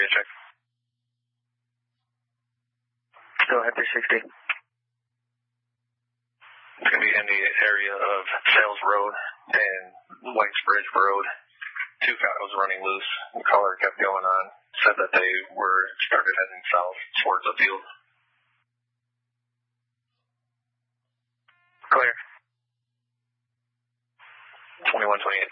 area check. Go ahead, 360. It's going to be in the area of Sales Road and Whites Bridge Road. Two cows running loose. The caller kept going on. Said that they started heading south towards the field. Clear. 2128.